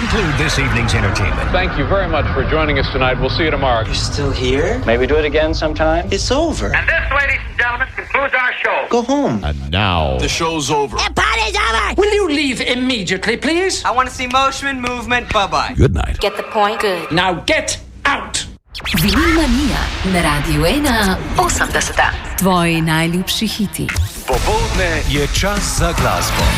conclude this evening's entertainment. Thank you very much for joining us tonight. We'll see you tomorrow. You're still here? Maybe do it again sometime? It's over. And this, ladies and gentlemen, concludes our show. Go home. And now, the show's over. The party's over! Will you leave immediately, please? I want to see motion, movement, bye-bye. good night. Get the point? Good. Now get out! Vinilmania na Radiu 1 80. Tvoji najljubši hiti. Popoldne je čas za glasbo.